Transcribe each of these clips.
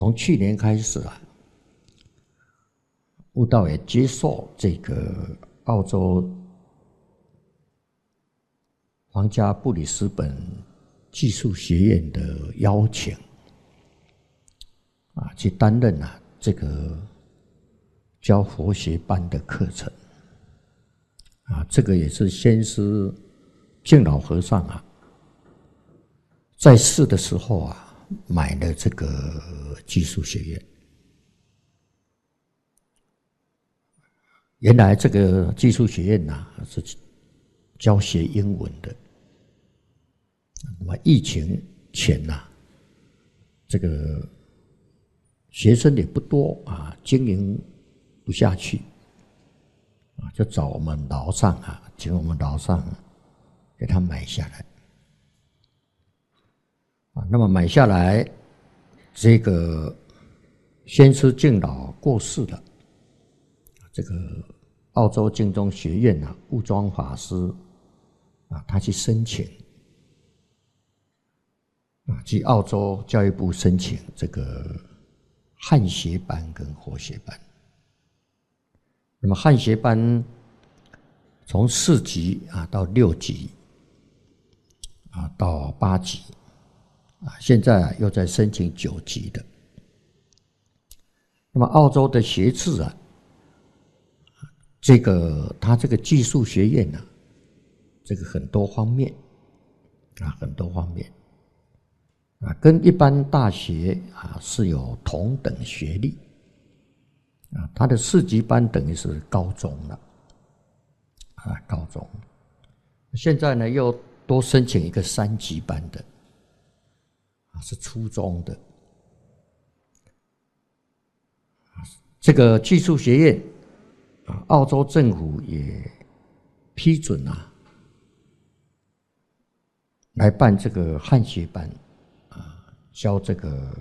从去年开始啊，悟道也接受这个澳洲皇家布里斯本技术学院的邀请啊，去担任这个教佛学班的课程啊，这个也是先师净老和尚在世的时候买了这个技术学院。原来这个技术学院是教学英文的，那么疫情前这个学生也不多经营不下去就找我们楼上请我们楼上给他买下来那么买下来，这个先师净老过世了，这个澳洲净宗学院悟庄法师他去申请去澳洲教育部申请这个汉学班跟佛学班。那么汉学班从4级到6级到8级现在又在申请9级的。那么澳洲的学制他这个技术学院这个很多方面跟一般大学是有同等学历他的4级班等于是高中了高中。现在呢又多申请一个3级班的是初中的。这个技术学院澳洲政府也批准来办这个汉学班教这个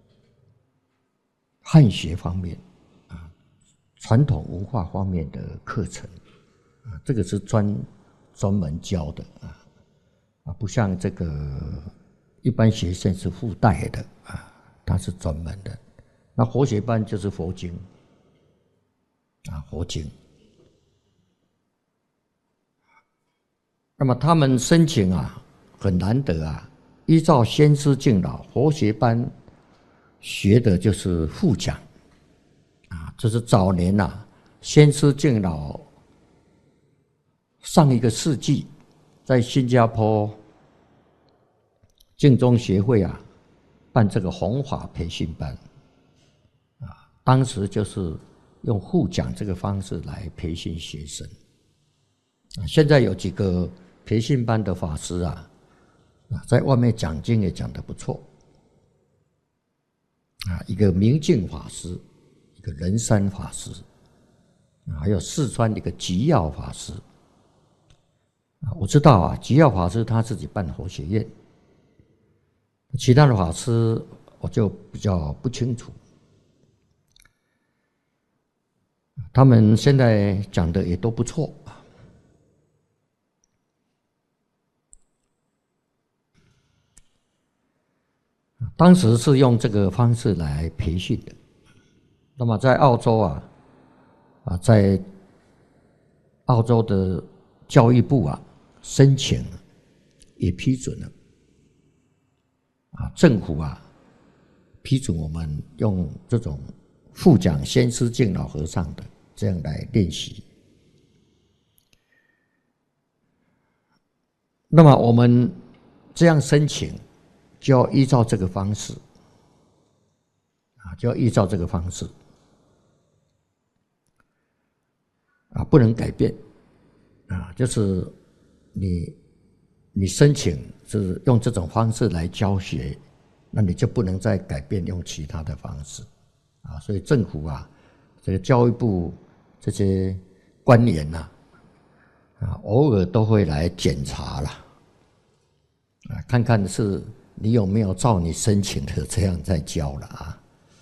汉学方面传统文化方面的课程这个是专门教的不像这个一般学生是附带的它是专门的。那佛学班就是佛经佛经。那么他们申请很难得依照先师净老佛学班学的就是副讲这是早年先师净老上一个世纪在新加坡净宗学会办这个弘法培训班当时就是用副讲这个方式来培训学生现在有几个培训班的法师在外面讲经也讲得不错一个明净法师，一个仁山法师还有四川一个吉耀法师我知道吉耀法师他自己办佛学院，其他的法师我就比较不清楚。他们现在讲的也都不错当时是用这个方式来培训的。那么在澳洲在澳洲的教育部申请也批准了政府批准我们用这种副讲先师净老和尚的这样来练习。那么我们这样申请就要依照这个方式不能改变就是你申请是用这种方式来教学，那你就不能再改变用其他的方式所以政府这个教育部这些官员偶尔都会来检查啦看看是你有没有照你申请的这样在教了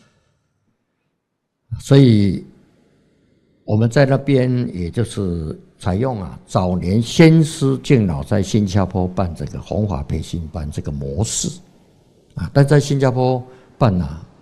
所以我们在那边也就是采用早年先师净老在新加坡办这个弘法培训班这个模式但在新加坡办